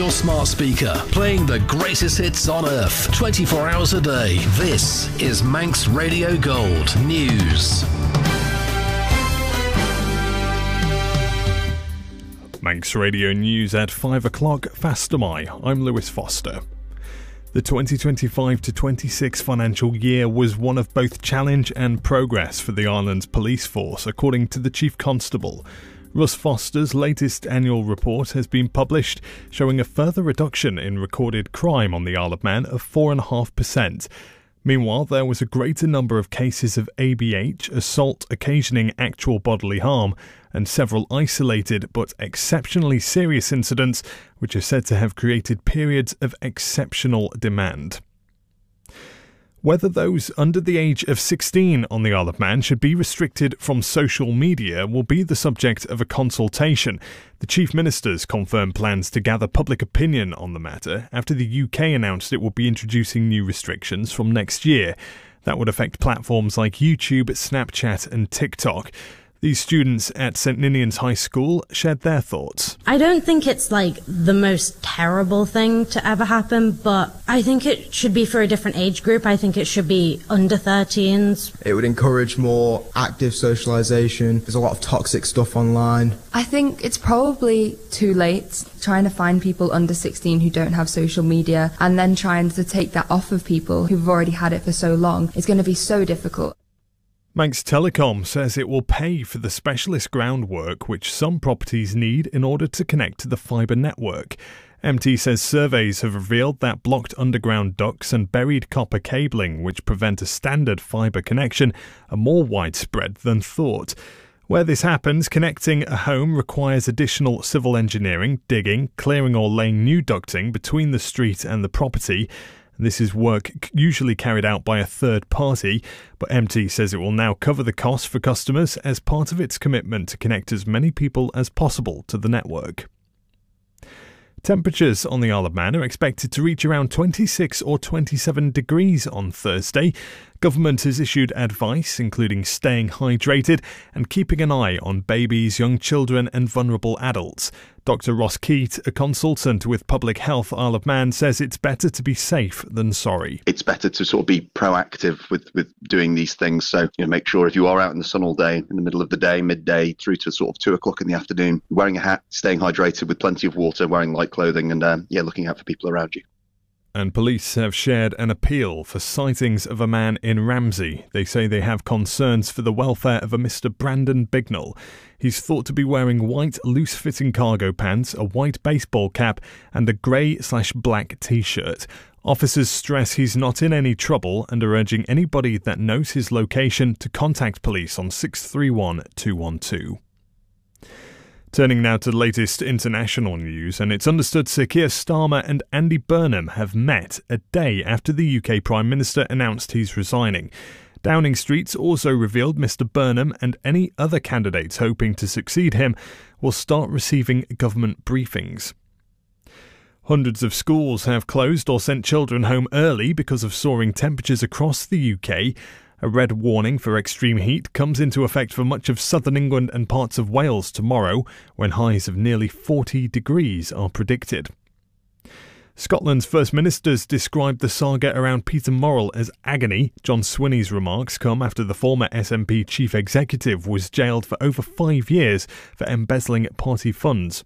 your smart speaker, playing the greatest hits on earth, 24 hours a day. This is Manx Radio Gold News. Manx Radio News at 5 o'clock, Fastamai. I'm Lewis Foster. The 2025-26 financial year was one of both challenge and progress for the island's police force, according to the Chief Constable. Russ Foster's latest annual report has been published, showing a further reduction in recorded crime on the Isle of Man of 4.5%. Meanwhile, there was a greater number of cases of ABH, assault occasioning actual bodily harm, and several isolated but exceptionally serious incidents which are said to have created periods of exceptional demand. Whether those under the age of 16 on the Isle of Man should be restricted from social media will be the subject of a consultation. The Chief Minister's confirmed plans to gather public opinion on the matter after the UK announced it will be introducing new restrictions from next year. That would affect platforms like YouTube, Snapchat and TikTok. These students at St Ninian's High School shared their thoughts. I don't think it's like the most terrible thing to ever happen, but I think it should be for a different age group. I think it should be under 13s. It would encourage more active socialisation. There's a lot of toxic stuff online. I think it's probably too late trying to find people under 16 who don't have social media and then trying to take that off of people who've already had it for so long. It's going to be so difficult. Manx Telecom says it will pay for the specialist groundwork which some properties need in order to connect to the fibre network. MT says surveys have revealed that blocked underground ducts and buried copper cabling which prevent a standard fibre connection are more widespread than thought. Where this happens, connecting a home requires additional civil engineering, digging, clearing or laying new ducting between the street and the property. This is work usually carried out by a third party, but MT says it will now cover the cost for customers as part of its commitment to connect as many people as possible to the network. Temperatures on the Isle of Man are expected to reach around 26 or 27 degrees on Thursday. Government has issued advice, including staying hydrated and keeping an eye on babies, young children and vulnerable adults. Dr Ross Keat, a consultant with Public Health Isle of Man, says it's better to be safe than sorry. It's better to sort of be proactive with doing these things. So, make sure if you are out in the sun all day, in the middle of the day, midday, through to sort of 2 o'clock in the afternoon, wearing a hat, staying hydrated with plenty of water, wearing light clothing and looking out for people around you. And police have shared an appeal for sightings of a man in Ramsey. They say they have concerns for the welfare of a Mr. Brandon Bignell. He's thought to be wearing white loose-fitting cargo pants, a white baseball cap and a grey/black t-shirt. Officers stress he's not in any trouble and are urging anybody that knows his location to contact police on 631 212. Turning now to the latest international news, and it's understood Sir Keir Starmer and Andy Burnham have met a day after the UK Prime Minister announced he's resigning. Downing Street's also revealed Mr Burnham and any other candidates hoping to succeed him will start receiving government briefings. Hundreds of schools have closed or sent children home early because of soaring temperatures across the UK. A red warning for extreme heat comes into effect for much of southern England and parts of Wales tomorrow, when highs of nearly 40 degrees are predicted. Scotland's First Minister's described the saga around Peter Murrell as agony. John Swinney's remarks come after the former SNP chief executive was jailed for over 5 years for embezzling party funds.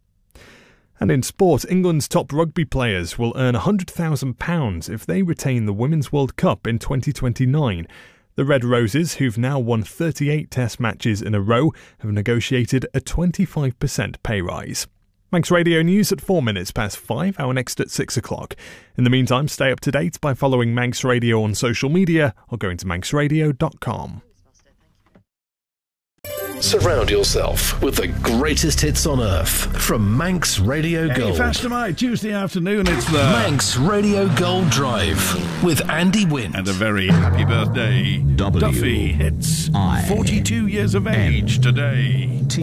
And in sport, England's top rugby players will earn £100,000 if they retain the Women's World Cup in 2029. The Red Roses, who've now won 38 test matches in a row, have negotiated a 25% pay rise. Manx Radio News at 4 minutes past 5, our next at 6 o'clock. In the meantime, stay up to date by following Manx Radio on social media or going to manxradio.com. Surround yourself with the greatest hits on earth from Manx Radio Gold. Hey, Fastamai, Tuesday afternoon, it's the Manx Radio Gold Drive with Andy Wynn. And a very happy birthday, Duffy hits 42 years of age today.